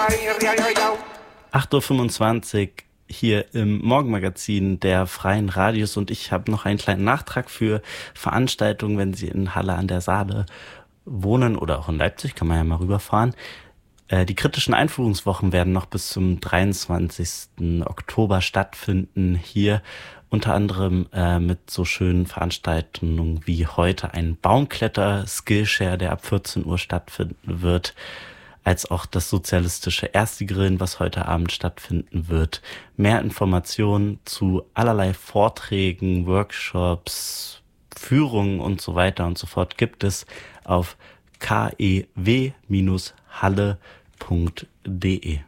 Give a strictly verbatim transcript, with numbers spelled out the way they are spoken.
acht Uhr fünfundzwanzig hier im Morgenmagazin der Freien Radios und ich habe noch einen kleinen Nachtrag für Veranstaltungen, wenn Sie in Halle an der Saale wohnen oder auch in Leipzig, kann man ja mal rüberfahren. Äh, die kritischen Einführungswochen werden noch bis zum dreiundzwanzigsten Oktober stattfinden, hier unter anderem äh, mit so schönen Veranstaltungen wie heute ein Baumkletter-Skillshare, der ab vierzehn Uhr stattfinden wird, als auch das sozialistische Erste-Grillen, was heute Abend stattfinden wird. Mehr Informationen zu allerlei Vorträgen, Workshops, Führungen und so weiter und so fort gibt es auf kew Bindestrich halle punkt de.